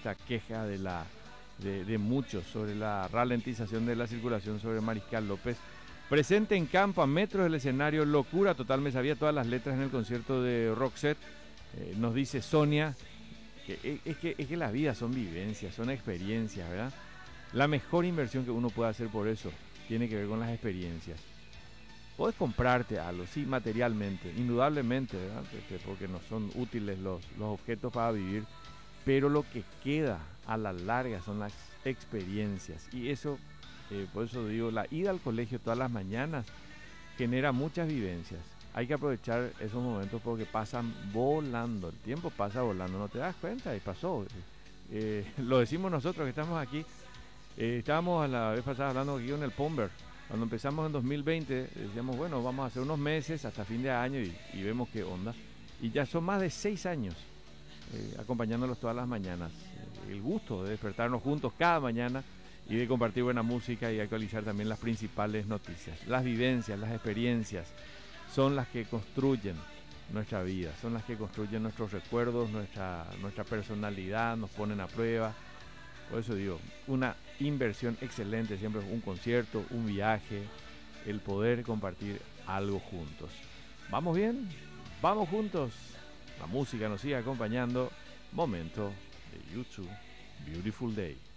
esta queja de muchos sobre la ralentización de la circulación sobre Mariscal López. Presente en campo, a metros del escenario, locura total, me sabía todas las letras en el concierto de Roxette. Nos dice Sonia, que la vida son vivencias, son experiencias, ¿verdad? La mejor inversión que uno puede hacer por eso tiene que ver con las experiencias. Podés comprarte algo, sí, materialmente, indudablemente, ¿verdad? Porque no son útiles los objetos para vivir, pero lo que queda a la larga son las experiencias. Y eso, por eso digo, la ida al colegio todas las mañanas genera muchas vivencias. Hay que aprovechar esos momentos porque pasan volando, el tiempo pasa volando, no te das cuenta y pasó. Lo decimos nosotros que estamos aquí. Estábamos a la vez pasada hablando aquí en el Pomber. Cuando empezamos en 2020 decíamos, bueno, vamos a hacer unos meses hasta fin de año y vemos qué onda. Y ya son más de 6 años acompañándolos todas las mañanas. El gusto de despertarnos juntos cada mañana y de compartir buena música y actualizar también las principales noticias. Las vivencias, las experiencias son las que construyen nuestra vida, son las que construyen nuestros recuerdos, nuestra personalidad, nos ponen a prueba. Por eso digo, una inversión excelente, siempre un concierto, un viaje, el poder compartir algo juntos. ¿Vamos bien? Vamos juntos. La música nos sigue acompañando. Momento de YouTube, Beautiful Day.